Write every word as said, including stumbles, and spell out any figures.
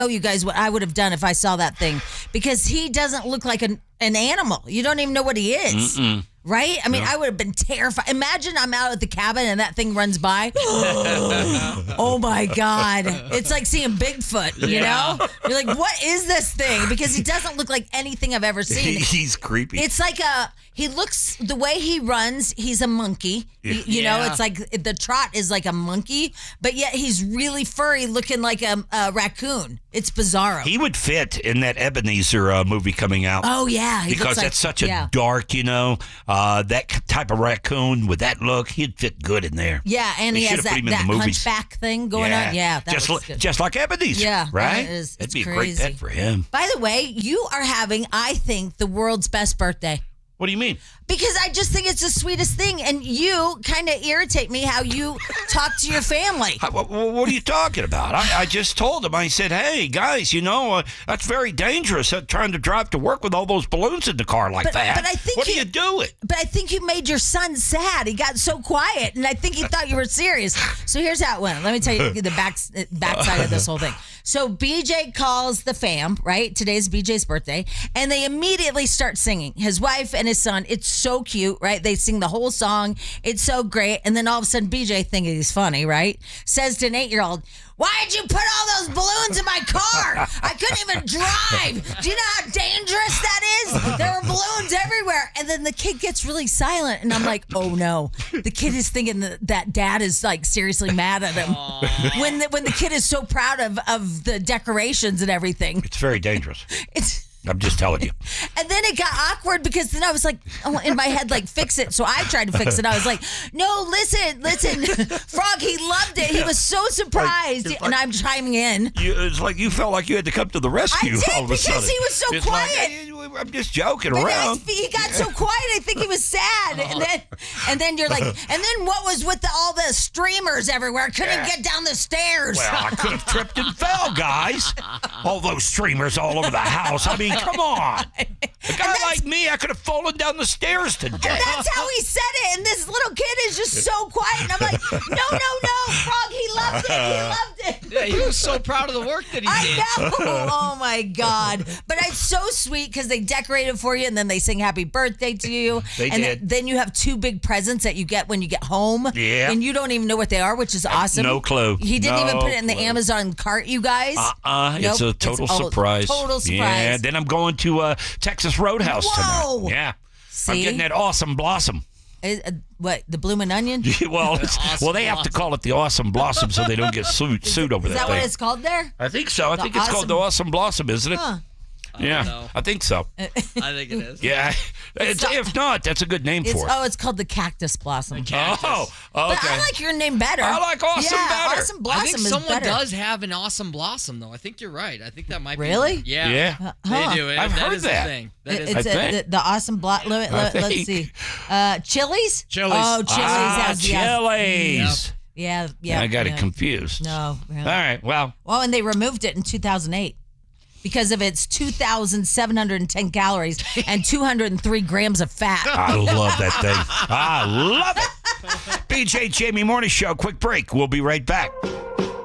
Oh, you guys, what I would have done if I saw that thing, because he doesn't look like an, an animal. You don't even know what he is. Mm-mm. Right? I mean, no. I would have been terrified. Imagine I'm out at the cabin and that thing runs by. Oh, my God. It's like seeing Bigfoot, you yeah. know? You're like, what is this thing? Because he doesn't look like anything I've ever seen. He's creepy. It's like a, he looks, the way he runs, he's a monkey. You, you yeah. know, it's like the trot is like a monkey, but yet he's really furry, looking like a, a raccoon. It's bizarro. He would fit in that Ebenezer uh, movie coming out. Oh, yeah. He because like, that's such a yeah. dark, you know, uh, that type of raccoon with that look, he'd fit good in there. Yeah, and they he has that, that hunchback thing going yeah. on. Yeah, that just, looks li- good. just like Ebenezer. Yeah, right? That is, That'd be crazy. a great pet for him. By the way, you are having, I think, the world's best birthday. What do you mean? Because I just think it's the sweetest thing, and you kind of irritate me how you talk to your family. I, what, what are you talking about? I, I just told him, I said, hey, guys, you know, uh, that's very dangerous, uh, trying to drive to work with all those balloons in the car like but, that. But I think what you, are you doing? But I think you made your son sad. He got so quiet, and I think he thought you were serious. So here's how it went. Let me tell you the back, backside of this whole thing. So B J calls the fam, right? Today's B J's birthday, and they immediately start singing. His wife and his son. It's so cute, right? They sing the whole song. It's so great. And then all of a sudden, B J, thinking he's funny, right? Says to an eight-year-old, why'd you put all those balloons in my car? I couldn't even drive. Do you know how dangerous that is? There were balloons everywhere. And then the kid gets really silent. And I'm like, oh, no. The kid is thinking that, that dad is, like, seriously mad at him. When the, when the kid is so proud of, of the decorations and everything. It's very dangerous. It's... I'm just telling you. And then it got awkward because then I was like, oh, in my head, like, fix it. So I tried to fix it. I was like, no, listen, listen. Frog, he loved it. He was so surprised. Like, and like, I'm chiming in. You, it's like you felt like you had to come to the rescue I did, all of a because sudden. he was so it's quiet. Like, hey, I'm just joking but around. He got so quiet. I think he was sad. And then and then you're like, and then what was with the, all the streamers everywhere? Couldn't yeah. get down the stairs. Well, I could have tripped and fell, guys. All those streamers all over the house. I mean, come on. A guy like me, I could have fallen down the stairs today. And that's how he said it. And this little kid is just so quiet. And I'm like, no, no, no, Frog, he loved it. He loved it. Yeah, he was so proud of the work that he I did. I know. Oh, my God. But it's so sweet because they decorate it for you and then they sing happy birthday to you. They and did. then you have two big presents that you get when you get home. Yeah. And you don't even know what they are, which is awesome. No clue. He didn't no even put it in the clue. Amazon cart, you guys. Uh-uh. Nope. It's a total it's surprise. Total surprise. Yeah. Then I'm going to uh, Texas Roadhouse Whoa. tonight. Yeah. See? I'm getting that awesome blossom. Is, uh, what, the bloomin' onion? well, it's, awesome well, they have to call it the awesome blossom so they don't get sued, sued over Is that, that thing. what it's called there? I think so. I The think it's awesome- called the awesome blossom, isn't it? Huh. I yeah, don't know. I think so. I think it is. Yeah, it's, not- if not, that's a good name It's, for it. oh, it's called the cactus blossom. Cactus. Oh, But okay. I like your name better. I like awesome yeah, better. Awesome blossom I think is someone better. does have an awesome blossom, though. I think you're right. I think that might Really? be. Yeah. Yeah. Uh, huh. They do. It. I've that heard is that. a thing. That It- is it's I a, think. the, the awesome blot. Let, let, I let's think. see. Uh, Chili's? Chili's. Oh, Chili's ah, has the Chili's. Yeah, yeah. I got yeah. it confused. No. Really. All right. Well, Well, and they removed it in two thousand eight because of its two thousand seven hundred ten calories and two hundred three grams of fat. I love that thing. I love it. B J Jamie Morning Show. Quick break. We'll be right back.